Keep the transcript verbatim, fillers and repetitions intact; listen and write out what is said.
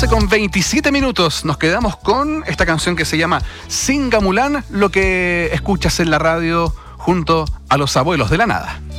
once con veintisiete minutos. Nos quedamos con esta canción que se llama Singamulán, lo que escuchas en la radio junto a los abuelos de la nada.